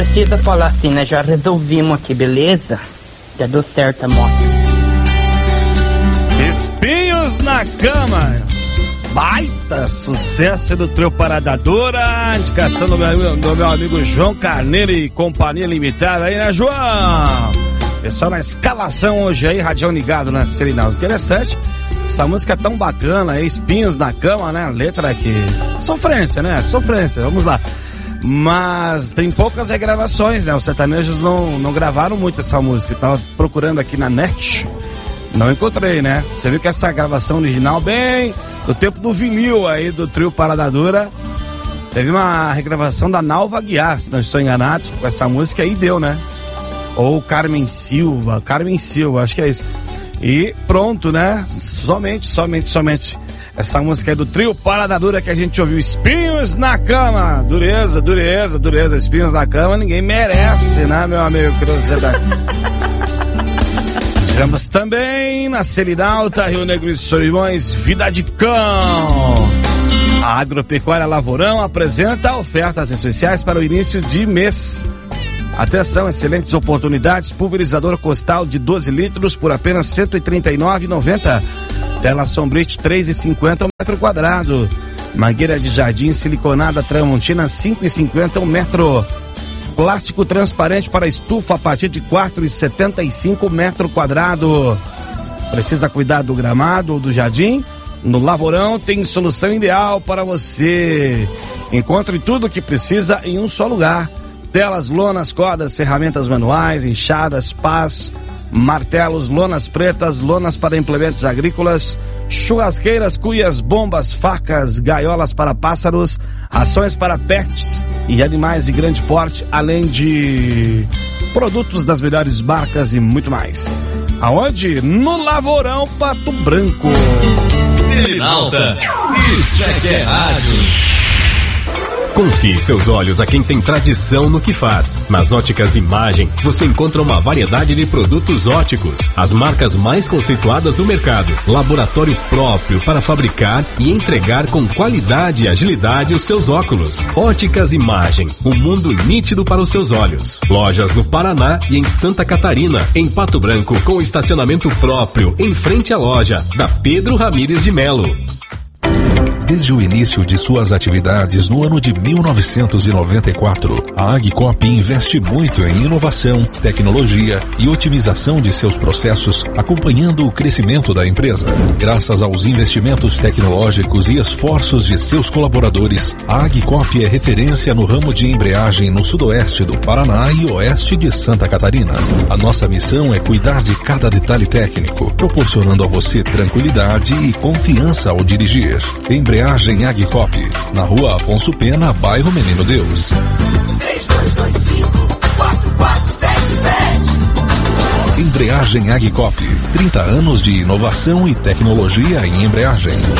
precisa falar assim, né? Já resolvimos aqui, beleza? Já deu certo a moto. Espinhos na Cama. Baita sucesso do trio Parada Dura. Indicação do meu amigo João Carneiro e Companhia Limitada aí, né, João? Pessoal na escalação hoje aí, radião ligado na Serenal. Interessante. Essa música é tão bacana, Espinhos na Cama, né? A letra aqui. Sofrência, né? Sofrência, vamos lá. Mas tem poucas regravações, né? Os sertanejos não gravaram muito essa música. Eu tava procurando aqui na net, não encontrei, né? Você viu que essa gravação original, bem do tempo do vinil aí do trio Parada Dura, teve uma regravação da Nalva Aguiar, se não estou enganado, com essa música aí deu, né? Ou Carmen Silva, acho que é isso. E pronto, né? Somente essa música é do trio Parada Dura que a gente ouviu. Espinhos na Cama. Dureza. Espinhos na Cama ninguém merece, né, meu amigo? Curiosidade. Tivemos também na Selinalta, Rio Negro e Solimões, Vida de Cão. A Agropecuária Lavourão apresenta ofertas especiais para o início de mês. Atenção, excelentes oportunidades. Pulverizador Costal de 12 litros por apenas R$ 139,90. Tela Sombrite 3,50 metro quadrado. Mangueira de jardim siliconada Tramontina 5,50 metro. Plástico transparente para estufa a partir de 4,75 metro quadrado. Precisa cuidar do gramado ou do jardim? No Lavourão tem solução ideal para você. Encontre tudo o que precisa em um só lugar. Telas, lonas, cordas, ferramentas manuais, enxadas, pás, martelos, lonas pretas, lonas para implementos agrícolas, churrasqueiras, cuias, bombas, facas, gaiolas para pássaros, rações para pets e animais de grande porte, além de produtos das melhores marcas e muito mais. Aonde? No Lavourão Pato Branco. Selinalta, isso é que é rádio. Confie seus olhos a quem tem tradição no que faz. Nas Óticas Imagem, você encontra uma variedade de produtos óticos, as marcas mais conceituadas do mercado, laboratório próprio para fabricar e entregar com qualidade e agilidade os seus óculos. Óticas Imagem, um mundo nítido para os seus olhos. Lojas no Paraná e em Santa Catarina, em Pato Branco, com estacionamento próprio, em frente à loja da Pedro Ramires de Melo. Desde o início de suas atividades no ano de 1994, a Agcop investe muito em inovação, tecnologia e otimização de seus processos, acompanhando o crescimento da empresa. Graças aos investimentos tecnológicos e esforços de seus colaboradores, a Agcop é referência no ramo de embreagem no sudoeste do Paraná e oeste de Santa Catarina. A nossa missão é cuidar de cada detalhe técnico, proporcionando a você tranquilidade e confiança ao dirigir. Embreagem Agcop, na Rua Afonso Pena, bairro Menino Deus. 3225-4477. Embreagem Agcop, 30 anos de inovação e tecnologia em embreagem.